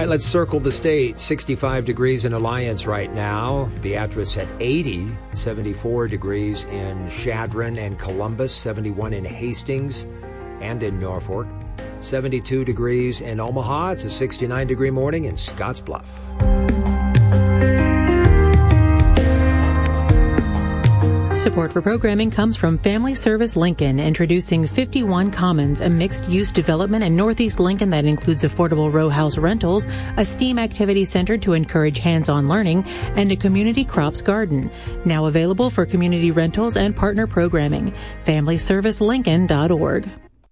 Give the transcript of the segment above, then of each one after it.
right, let's circle the state. 65 degrees in Alliance right now. Beatrice at 80, 74 degrees in Chadron and Columbus, 71 in Hastings and in Norfolk, 72 degrees in Omaha. It's a 69-degree morning in Scottsbluff. Support for programming comes from Family Service Lincoln, introducing 51 Commons, a mixed-use development in Northeast Lincoln that includes affordable row house rentals, a STEAM activity center to encourage hands-on learning, and a community crops garden. Now available for community rentals and partner programming. FamilyServiceLincoln.org.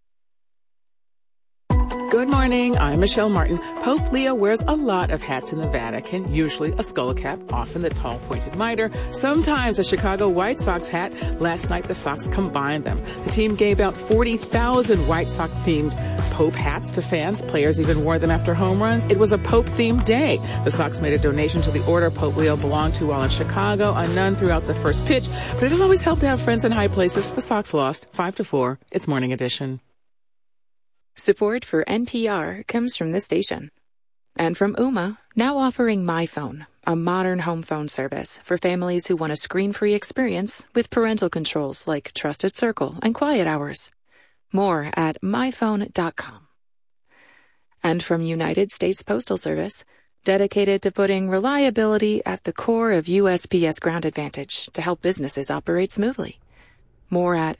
Good morning, I'm Michelle Martin. Pope Leo wears a lot of hats in the Vatican, usually a skull cap, often the tall pointed mitre, sometimes a Chicago White Sox hat. Last night the Sox combined them. The team gave out 40,000 White Sox-themed Pope hats to fans. Players even wore them after home runs. It was a Pope-themed day. The Sox made a donation to the order Pope Leo belonged to while in Chicago, a nun throughout the first pitch. But it does always help to have friends in high places. The Sox lost 5-4. It's Morning Edition. Support for NPR comes from this station. And from Ooma, now offering MyPhone, a modern home phone service for families who want a screen-free experience with parental controls like Trusted Circle and Quiet Hours. More at myphone.com. And from United States Postal Service, dedicated to putting reliability at the core of USPS Ground Advantage to help businesses operate smoothly. More at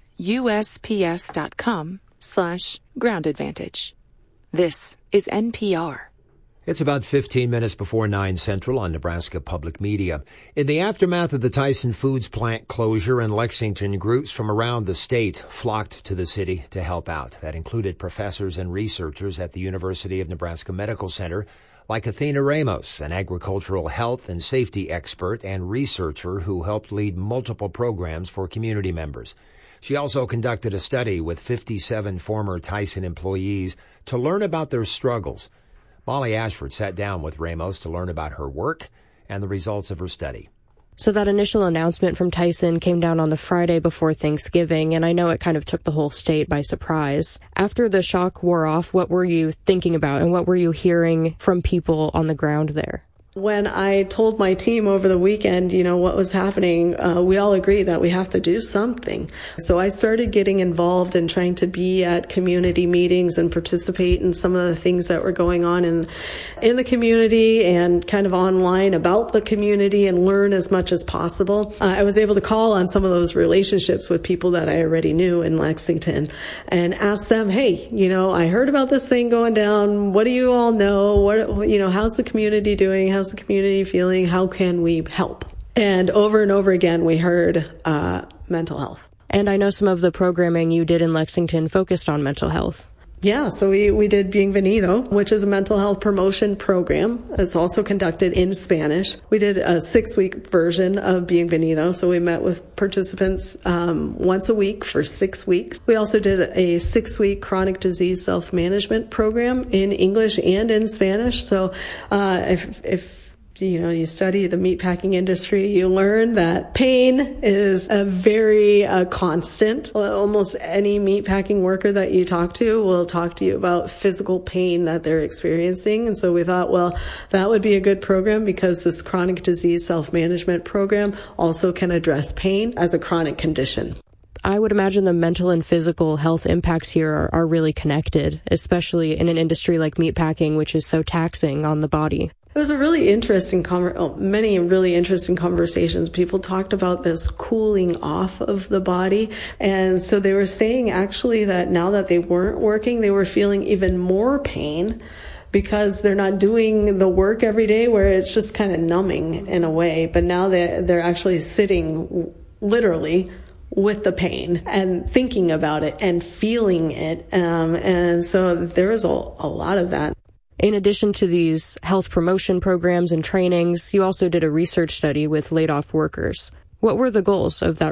USPS.com/Ground Advantage. This is NPR. It's about 15 minutes before 9 Central on Nebraska Public Media. In the aftermath of the Tyson Foods plant closure in Lexington, groups from around the state flocked to the city to help out. That included professors and researchers at the University of Nebraska Medical Center, like Athena Ramos, an agricultural health and safety expert and researcher who helped lead multiple programs for community members. She also conducted a study with 57 former Tyson employees to learn about their struggles. Molly Ashford sat down with Ramos to learn about her work and the results of her study. So that initial announcement from Tyson came down on the Friday before Thanksgiving, and I know it kind of took the whole state by surprise. After the shock wore off, what were you thinking about, and what were you hearing from people on the ground there? When I told my team over the weekend, what was happening, we all agreed that we have to do something. So I started getting involved in trying to be at community meetings and participate in some of the things that were going on in the community and kind of online about the community and learn as much as possible. I was able to call on some of those relationships with people that I already knew in Lexington and ask them, hey, I heard about this thing going down. What do you all know? How's the community doing? How's the community feeling? How can we help? And over again, we heard mental health. And I know some of the programming you did in Lexington focused on mental health. Yeah, so we did Bienvenido, which is a mental health promotion program. It's also conducted in Spanish. We did a 6-week version of Bienvenido, so we met with participants once a week for 6 weeks. We also did a 6-week chronic disease self-management program in English and in Spanish. So if you study the meatpacking industry, you learn that pain is a very constant. Almost any meatpacking worker that you talk to will talk to you about physical pain that they're experiencing. And so we thought, well, that would be a good program because this chronic disease self-management program also can address pain as a chronic condition. I would imagine the mental and physical health impacts here are really connected, especially in an industry like meatpacking, which is so taxing on the body. It was a really interesting, many really interesting conversations. People talked about this cooling off of the body. And so they were saying actually that now that they weren't working, they were feeling even more pain because they're not doing the work every day where it's just kind of numbing in a way. But now they're actually sitting literally with the pain and thinking about it and feeling it. And so there was a lot of that. In addition to these health promotion programs and trainings, you also did a research study with laid-off workers. What were the goals of that